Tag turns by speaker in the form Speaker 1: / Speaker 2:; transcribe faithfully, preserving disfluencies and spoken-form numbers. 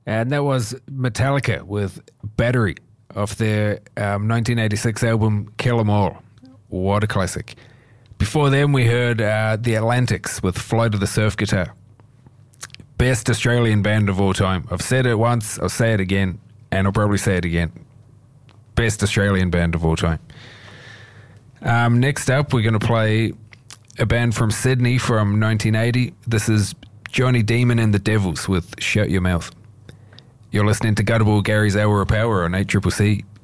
Speaker 1: And that was Metallica with Battery off their um, nineteen eighty-six album Kill 'Em All. What a classic. Before them, we heard uh, The Atlantics with Flight of the Surf Guitar. Best Australian band of all time. I've said it once, I'll say it again, and I'll probably say it again. Best Australian band of all time. Um, next up, we're going to play a band from Sydney from nineteen eighty. This is Johnny Demon and the Devils with Shut Your Mouth. You're listening to Gutterball Gary's Hour of Power on eight C C C.